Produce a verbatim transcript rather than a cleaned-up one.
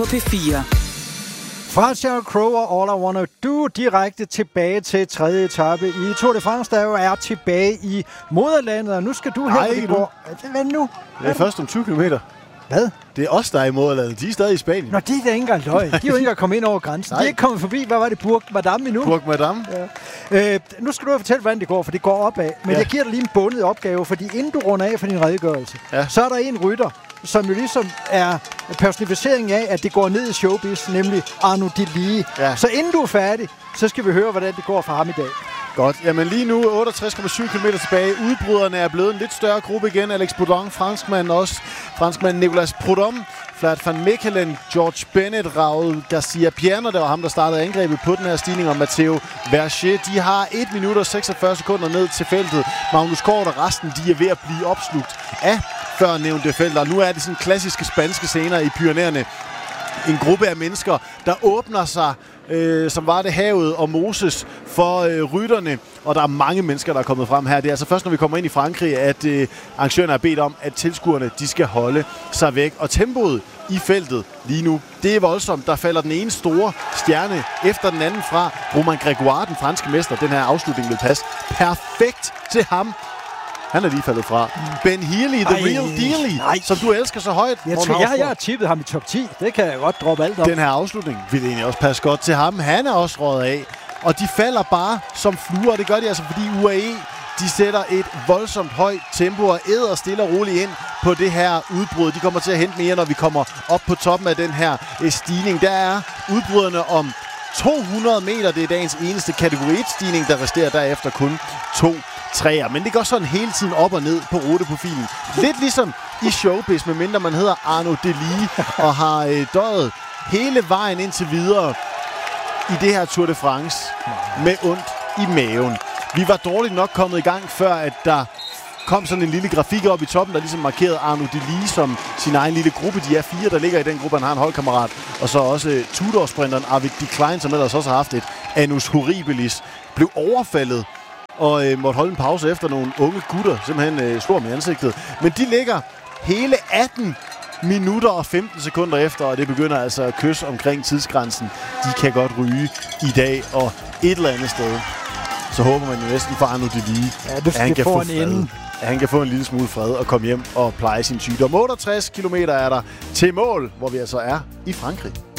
På P fire. Fra Sheryl Crow og All I Wanna Do direkte tilbage til tredje etape i Tour de France, der jo er tilbage i moderlandet, og nu skal du Nej, her, ikke går... Hvad nu? Det er først om tyve kilometer. Hvad? Det er os, der er i moderlandet. De er stadig i Spanien. Nå, det er da ikke engang løgn. De er jo ikke engang kommet ind over grænsen. Nej. De er ikke kommet forbi, hvad var det, Burg Madame endnu? Burg Madame. Ja. Øh, nu skal du fortælle, hvordan det går, for det går opad. Men Ja. jeg giver dig lige en bundet opgave, fordi inden du runder af for din redegørelse, Ja. så er der en rytter, som jo ligesom er personificeringen af, at det går ned i showbiz, nemlig Arnaud Delis. Ja. Så inden du er færdig, så skal vi høre, hvordan det går for ham i dag. Godt. Jamen lige nu otteogtres komma syv kilometer tilbage. Udbryderne er blevet en lidt større gruppe igen. Alex Boudon, franskmand også. Franskmand Nicolas Prudhomme, Vlad van Mechelen, George Bennett, Raul Garcia Pierna, det var ham, der startede angrebet på den her stigning, og Matteo Verger. De har et minut og seksogfyrre sekunder ned til feltet. Magnus Kort og resten, de er ved at blive opslugt af før nævnte felter. Nu er det sådan klassiske spanske scener i Pyrenæerne. En gruppe af mennesker, der åbner sig, øh, som var det havet og Moses, for øh, rytterne. Og der er mange mennesker, der er kommet frem her. Det er altså først, når vi kommer ind i Frankrig, at øh, arrangørerne har bedt om, at tilskuerne de skal holde sig væk. Og tempoet i feltet lige nu, det er voldsomt. Der falder den ene store stjerne efter den anden fra. Romain Grégoire, den franske mester. Den her afslutning vil passe perfekt til ham. Han er lige faldet fra. Ben Healy, the Ej, real dealy, nej. som du elsker så højt. Jeg, Morten tror, jeg, Hausgaard. jeg har tippet ham i top ti. Det kan jeg godt droppe alt om. Den her afslutning vil egentlig også passe godt til ham. Han er også røget af. Og de falder bare som fluer. Det gør de altså, fordi U A E de sætter et voldsomt højt tempo og æder stille og roligt ind på det her udbrud. De kommer til at hente mere, når vi kommer op på toppen af den her eh, stigning. Der er udbryderne om to hundrede meter. Det er dagens eneste kategori et stigning, der resterer derefter kun to træer. Men det går sådan hele tiden op og ned på ruteprofilen. Lidt ligesom i showbiz, medmindre man hedder Arnaud Delis og har øh, døjet hele vejen indtil videre i det her Tour de France med ondt i maven. Vi var dårligt nok kommet i gang, før at der kom sådan en lille grafik op i toppen, der ligesom markerede Arnaud Delis som sin egen lille gruppe. De er fire, der ligger i den gruppe. Han har en holdkammerat. Og så også uh, Tudor-sprinteren Arvid de Klein, som ellers også har haft et annus horribilis, blev overfaldet og øh, måtte holde en pause efter nogle unge gutter, simpelthen øh, slår med ansigtet. Men de ligger hele atten minutter og femten sekunder efter, og det begynder altså at kysse omkring tidsgrænsen. De kan godt ryge i dag, og et eller andet sted, så håber man jo næsten for Arnaud Delis, Ja, det at han kan få en fred. ende. At han kan få en lille smule fred og komme hjem og pleje sin sygdom. otteogtres kilometer er der til mål, hvor vi altså er i Frankrig.